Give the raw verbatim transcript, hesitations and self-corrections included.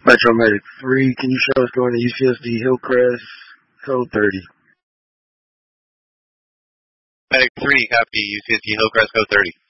Metro Medic three, can you show us going to U C S D Hillcrest, code thirty? Medic three, copy, U C S D Hillcrest, code thirty.